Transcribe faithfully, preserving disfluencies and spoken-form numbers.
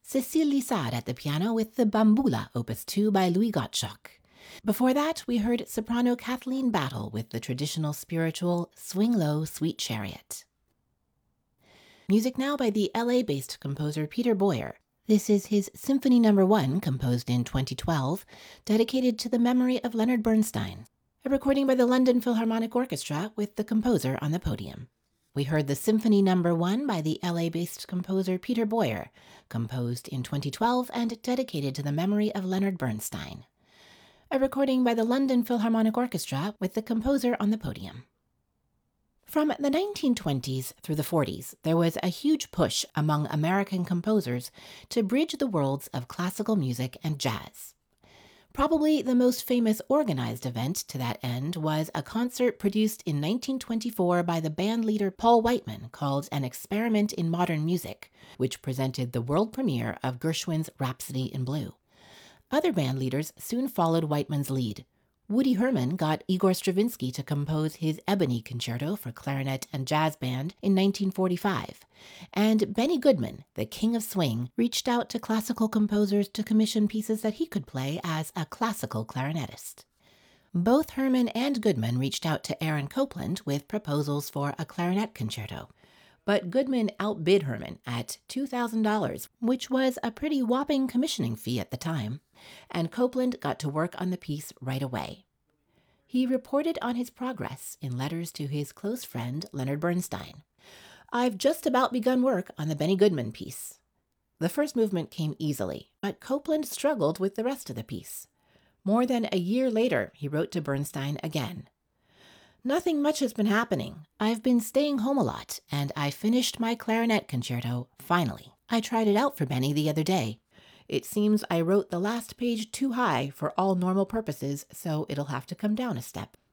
Cécile Lissard at the piano with the Bamboula, Opus two by Louis Gottschalk. Before that, we heard soprano Kathleen Battle with the traditional spiritual Swing Low, Sweet Chariot. Music now by the L A-based composer Peter Boyer. This is his Symphony Number one, composed in twenty twelve, dedicated to the memory of Leonard Bernstein, a recording by the London Philharmonic Orchestra with the composer on the podium. We heard the Symphony Number one by the L A-based composer Peter Boyer, composed in twenty twelve and dedicated to the memory of Leonard Bernstein, a recording by the London Philharmonic Orchestra with the composer on the podium. From the nineteen twenties through the forties, there was a huge push among American composers to bridge the worlds of classical music and jazz. Probably the most famous organized event to that end was a concert produced in nineteen twenty-four by the bandleader Paul Whiteman called An Experiment in Modern Music, which presented the world premiere of Gershwin's Rhapsody in Blue. Other bandleaders soon followed Whiteman's lead. Woody Herman got Igor Stravinsky to compose his Ebony Concerto for clarinet and jazz band in nineteen forty-five, and Benny Goodman, the king of swing, reached out to classical composers to commission pieces that he could play as a classical clarinetist. Both Herman and Goodman reached out to Aaron Copland with proposals for a clarinet concerto, but Goodman outbid Herman at two thousand dollars, which was a pretty whopping commissioning fee at the time, and Copland got to work on the piece right away. He reported on his progress in letters to his close friend Leonard Bernstein. "I've just about begun work on the Benny Goodman piece." The first movement came easily, but Copland struggled with the rest of the piece. More than a year later, he wrote to Bernstein again. "Nothing much has been happening. I've been staying home a lot, and I finished my clarinet concerto, finally. I tried it out for Benny the other day. It seems I wrote the last page too high for all normal purposes, so it'll have to come down a step."